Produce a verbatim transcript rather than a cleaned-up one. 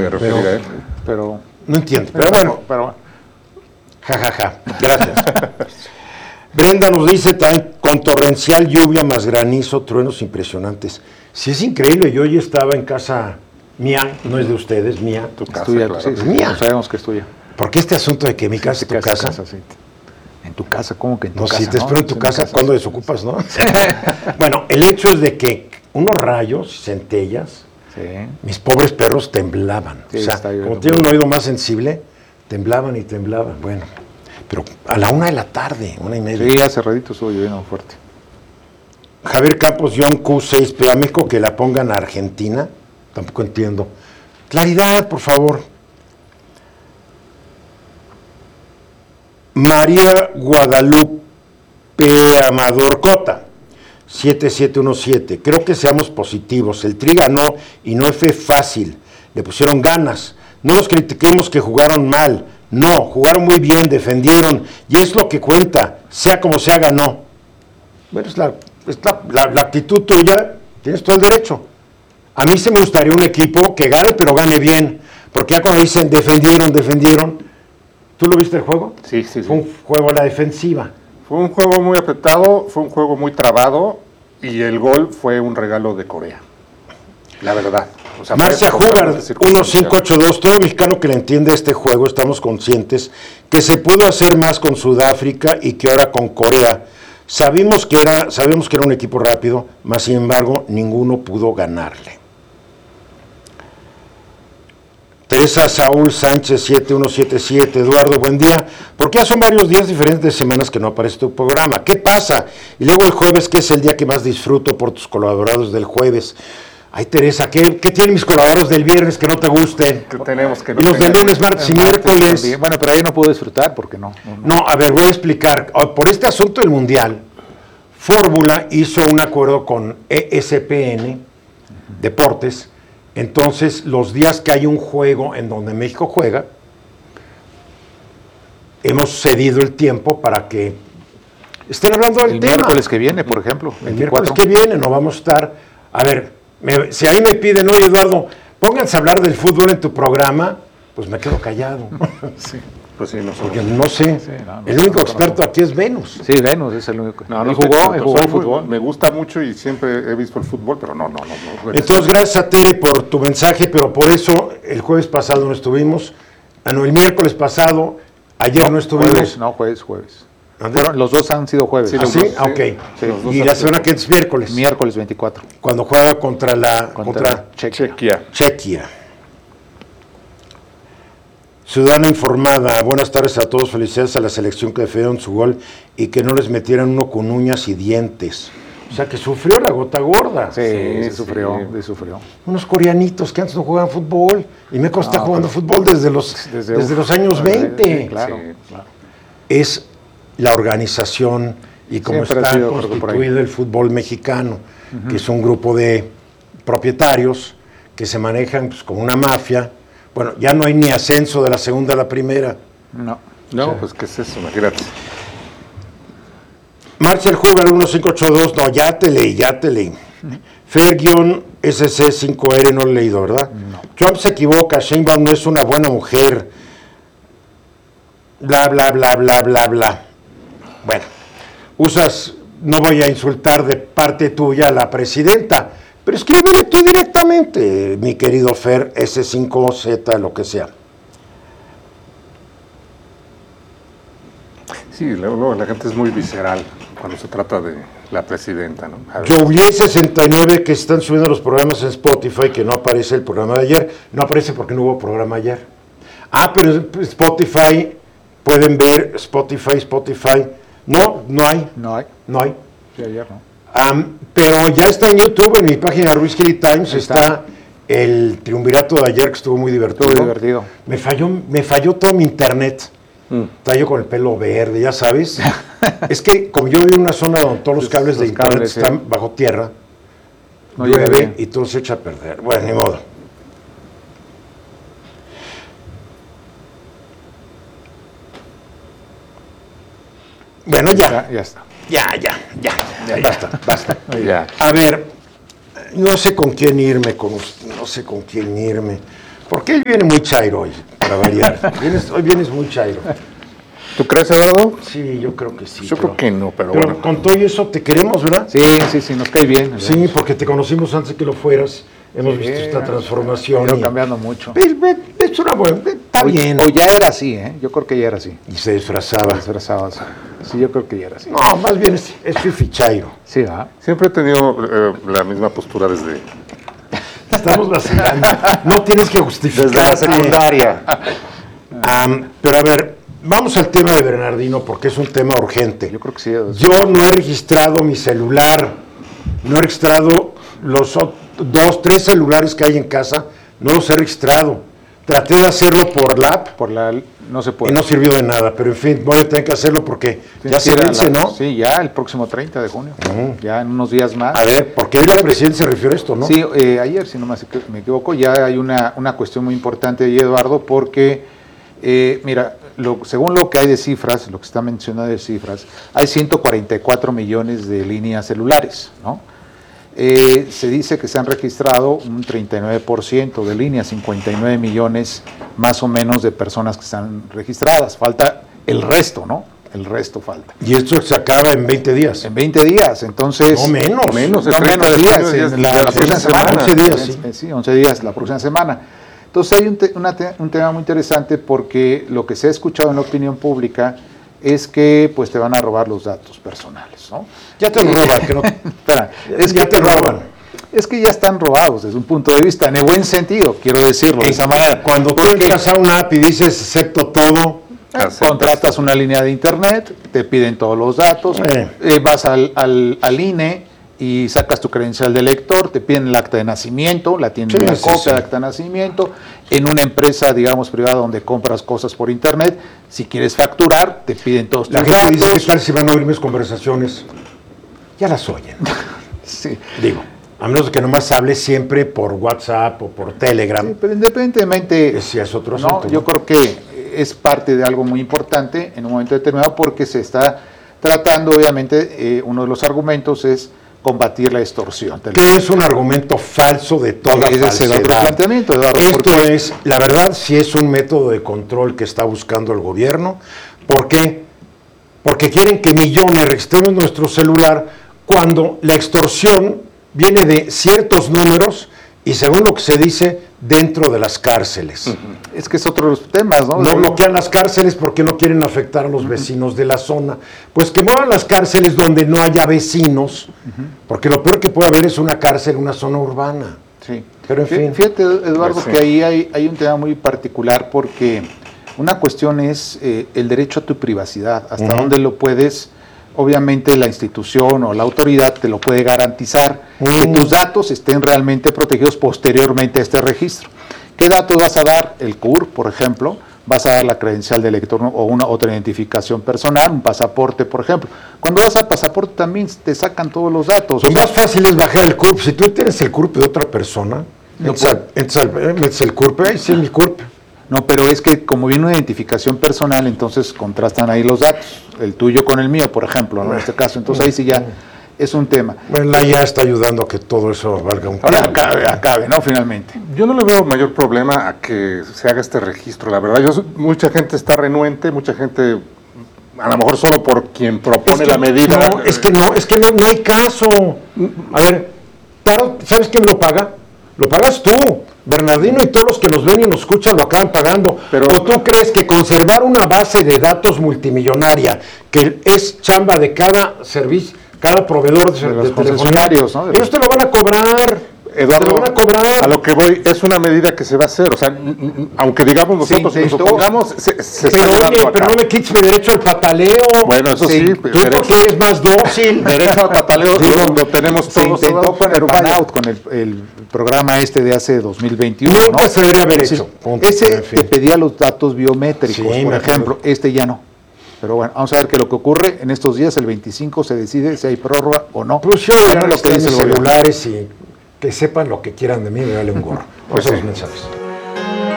puede referir pero, a él. Pero no entiendo. Pero bueno, pero ja, ja, ja. Gracias. Brenda nos dice tan con torrencial lluvia más granizo, truenos impresionantes. Sí, es increíble. Yo hoy estaba en casa mía, no es de ustedes, mía. Tu casa, tuya, claro. Sí, sí, mía. Sabemos que es tuya. Porque este asunto de que mi casa sí, es tu casa. casa sí. En tu casa, ¿cómo que en tu no, casa? Si te espero ¿no? en tu sí, casa, casa ¿cuándo desocupas, no? Bueno, el hecho es de que unos rayos, centellas, sí. mis pobres perros temblaban. Sí, o sea, como tienen un oído más sensible, temblaban y temblaban. Bueno, pero a la una de la tarde, una y media. Sí, hace ratito estuvo lloviendo fuerte. Javier Campos, John Q seis, pero a México que la pongan a Argentina, tampoco entiendo. Claridad, por favor. María Guadalupe Amador Cota, siete siete uno siete. Creo que seamos positivos. El Tri ganó y no fue fácil. Le pusieron ganas. No los critiquemos que jugaron mal. No, jugaron muy bien, defendieron. Y es lo que cuenta. Sea como sea, ganó. Bueno, es la, es la, la, la actitud tuya. Tienes todo el derecho. A mí se me gustaría un equipo que gane, pero gane bien. Porque ya cuando dicen defendieron, defendieron. ¿Tú lo viste el juego? Sí, sí, sí. Fue un juego a la defensiva. Fue un juego muy apretado, fue un juego muy trabado y el gol fue un regalo de Corea. La verdad. O sea, Marcia Hubbard, uno cinco ocho dos, todo mexicano que le entiende este juego, estamos conscientes que se pudo hacer más con Sudáfrica y que ahora con Corea. Sabíamos que era, sabíamos que era un equipo rápido, mas sin embargo, ninguno pudo ganarle. Teresa Saúl Sánchez siete uno siete siete, Eduardo, buen día. ¿Por qué ya son varios días diferentes de semanas que no aparece tu programa? ¿Qué pasa? Y luego el jueves, que es el día que más disfruto por tus colaboradores del jueves. Ay, Teresa, ¿qué, qué tienen mis colaboradores del viernes que no te gusten? Que tenemos que no y los del lunes, martes y miércoles. También. Bueno, pero ahí no puedo disfrutar, ¿por qué no? No, no? no, a ver, voy a explicar. Por este asunto del Mundial, Fórmula hizo un acuerdo con E S P N, uh-huh. Deportes. Entonces, los días que hay un juego en donde México juega, hemos cedido el tiempo para que estén hablando del el tema. El miércoles que viene, por ejemplo. El miércoles que viene no vamos a estar. A ver, me, si ahí me piden, oye, Eduardo, pónganse a hablar del fútbol en tu programa, pues me quedo callado. Sí. Pues sí, nosotros. Porque no sé, sí, no, no, el único no, experto no, aquí es Venus. Sí, Venus es el único. No, no él jugó, él jugó el fútbol. Me gusta mucho y siempre he visto el fútbol, pero no, no, no. no Entonces, gracias a Tere por tu mensaje, pero por eso el jueves pasado no estuvimos. Ah, no, el miércoles pasado, ayer no, no estuvimos. Jueves, no, jueves, jueves. Fueron, los dos han sido jueves. Sí, ¿Ah, sí? Dos, ok. Sí, y la semana que es miércoles. Miércoles veinticuatro. Cuando juega contra la contra, contra Chequia. Chequia. Ciudadana informada, buenas tardes a todos, felicidades a la selección que defendieron su gol y que no les metieran uno con uñas y dientes. O sea, que sufrió la gota gorda. Sí, sí, sí sufrió, sí. sufrió. Unos coreanitos que antes no jugaban fútbol y México no, está jugando pero, fútbol desde los, desde, desde los años veinte. Sí, claro, sí, claro. Es la organización y cómo Siempre está constituido el fútbol mexicano, uh-huh. que es un grupo de propietarios que se manejan pues, como una mafia. Bueno, ya no hay ni ascenso de la segunda a la primera. No. No, sí. Pues ¿qué es eso? Imagínate. Marcel Huber uno cinco ocho dos, no, ya te leí, ya te leí. Uh-huh. Fer-S C cinco R, no lo he leído, ¿verdad? No. Trump se equivoca, Sheinbaum no es una buena mujer. Bla, bla, bla, bla, bla, bla. Bueno, usas, no voy a insultar de parte tuya a la presidenta, pero escríbele tú directamente, mi querido Fer, S cinco Z, lo que sea. Sí, luego la gente es muy visceral cuando se trata de la presidenta, ¿no? Juliet sesenta y nueve, que están subiendo los programas en Spotify, que no aparece el programa de ayer. No aparece porque no hubo programa ayer. Ah, pero Spotify, pueden ver Spotify, Spotify. No, no hay. No hay. No hay. Sí, ayer no. Um, pero ya está en YouTube, en mi página Ruiz Gili Times, está. está el triunvirato de ayer, que estuvo muy divertido. Estuvo divertido. Me falló, me falló todo mi internet. Mm. Estaba yo con el pelo verde, ya sabes. Es que como yo vivo en una zona donde todos los cables los de internet cables, están sí. bajo tierra, no llueve y todo se echa a perder. Bueno, ni modo. Bueno, ya. Ya, ya está. Ya, ya, ya, ya, ya. Basta, basta. Ya. A ver, no sé con quién irme, con, no sé con quién irme. Porque él viene muy chairo hoy, para variar. Vienes, hoy vienes muy chairo. ¿Tú crees, Eduardo? Sí, yo creo que sí. Yo pero, creo que no, pero, pero bueno. con todo y eso te queremos, ¿verdad? Sí, sí, sí, nos cae bien. Sí, ¿verdad? porque te conocimos antes de que lo fueras. Hemos Sí, visto esta ha transformación. ido y- cambiando mucho. Ve- ve- Es una buena. Está O- bien. O ya era así, ¿eh? Yo creo que ya era así. Y se disfrazaba. Disfrazado así. Sí, yo creo que ya era así. No, más bien es, es Fifi Chairo. Sí, ¿verdad? Siempre he tenido eh, la misma postura desde, Te estamos vacilando. No tienes que justificar. desde la secundaria. Am, pero a ver, vamos al tema de Bernardino porque es un tema urgente. Yo creo que sí. Yo no he registrado mi celular, no he registrado los o- dos, tres celulares que hay en casa, no los he registrado. Traté de hacerlo por la app Por la... No se y puede. no sirvió de nada, pero en fin, voy a tener que hacerlo porque ya se Sí, era vence, la- ¿no? Sí, ya el próximo treinta de junio. Ya en unos días más. A ver, porque hoy la presidenta se refirió a esto, ¿no? Sí, eh, ayer, si no me equi- me equivoco, ya hay una, una cuestión muy importante ahí, Eduardo, porque, eh, mira, lo, según lo que hay de cifras, lo que está mencionado de cifras, hay ciento cuarenta y cuatro millones de líneas celulares, ¿no? Eh, se dice que se han registrado un treinta y nueve por ciento de líneas, cincuenta y nueve millones más o menos de personas que están registradas. Falta el resto, ¿no? El resto falta. Y esto se acaba en veinte días. En veinte días, entonces... No menos. Menos, el No, treinta menos de días, junio ya es- en la, ya es próxima once semana. semanas. once días, sí. Eh, Sí, once días, la próxima semana. Entonces hay un, te- una te- un tema muy interesante porque lo que se ha escuchado en la opinión pública es que pues te van a robar los datos personales, ¿no? Ya te lo roban, que no. Espera, es Ya que te roban. Es que ya están robados desde un punto de vista, en el buen sentido, quiero decirlo de esa manera. Cuando tú Porque- entras a una app y dices acepto todo, Aceptas. Contratas una línea de internet, te piden todos los datos, Eh. eh, vas al, al, al I N E y sacas tu credencial de lector, te piden el acta de nacimiento, la tienen Sí, una sí, copia sí. de acta de nacimiento, en una empresa, digamos, privada donde compras cosas por internet, si quieres facturar, te piden todos la tus gente dice, datos. ¿qué tal si van a oír mis conversaciones? Ya las oyen. Sí. Digo, a menos que nomás hables siempre por WhatsApp o por Telegram. Sí, pero independientemente, Ese es otro no, asunto, yo ¿no? creo que es parte de algo muy importante en un momento determinado porque se está tratando, obviamente, eh, uno de los argumentos es combatir la extorsión. Que es un argumento falso de toda Ese es el otro falsedad. planteamiento, Eduardo, Esto porque- es, la verdad, sí es un método de control que está buscando el gobierno. ¿Por qué? Porque quieren que millones registremos nuestro celular cuando la extorsión viene de ciertos números y según lo que se dice, dentro de las cárceles. Es que es otro de los temas, ¿no? No Sí. bloquean las cárceles porque no quieren afectar a los vecinos de la zona. Pues que muevan las cárceles donde no haya vecinos, porque lo peor que puede haber es una cárcel en una zona urbana. Sí. Pero en Fí- fin. Fíjate, Eduardo, Pues sí. que ahí hay, hay un tema muy particular porque una cuestión es eh, el derecho a tu privacidad, hasta Ujú. dónde lo puedes, obviamente la institución o la autoridad te lo puede garantizar, que Mm. tus datos estén realmente protegidos posteriormente a este registro. ¿Qué datos vas a dar? El C U R, por ejemplo, vas a dar la credencial de lector o una otra identificación personal, un pasaporte, por ejemplo. Cuando vas al pasaporte también te sacan todos los datos. Lo o sea, más fácil es bajar el C U R P. Si tú tienes el C U R P de otra persona, No metes, al- metes al- eh, metes el C U R P, ahí sí mi C U R P. No, pero es que como viene una identificación personal, entonces contrastan ahí los datos, el tuyo con el mío, por ejemplo, ¿no? En este caso. Entonces ahí sí ya es un tema. Bueno, la I A está ayudando a que todo eso valga un Ahora poco. acabe, acabe, ¿no? Finalmente. Yo no le veo mayor problema a que se haga este registro, la verdad. Yo, soy- mucha gente está renuente, mucha gente, a lo mejor solo por quien propone Es que- la medida. No, es que no, es que no, no hay caso. A ver, claro, ¿sabes quién lo paga? Lo pagas tú. Bernardino y todos los que nos ven y nos escuchan lo acaban pagando. Pero- ¿O tú crees que conservar una base de datos multimillonaria, que es chamba de cada servicio, cada proveedor de, De los de telefonía, concesionarios, ¿no? De ellos los- te lo van a cobrar? Eduardo, te lo van a cobrar. a lo que voy, es una medida que se va a hacer. O sea, n- n- aunque digamos nosotros que nos intentó. opongamos, se, se está Pero llevando oye, a pero no cabo. me quites mi derecho al pataleo. Bueno, eso sí, Sí, tú derecho, porque eres más dócil. derecho al pataleo Digo, lo, lo tenemos Se todos. intentó Eduardo, con el pero vaya. PANAUT, con el, el programa este de hace dos mil veintiuno, Nunca ¿no? se debería haber Sí, hecho. Punto. ese En fin. te pedía los datos biométricos, Sí, por me ejemplo, acuerdo. este ya no. Pero bueno, vamos a ver qué es lo que ocurre en estos días, el veinticinco se decide si hay prórroga o no. Pues yo Bueno, ya lo que dice el gobierno. celulares y que sepan lo que quieran de mí, me vale un gorro. Vamos Pues a sí. los mensajes.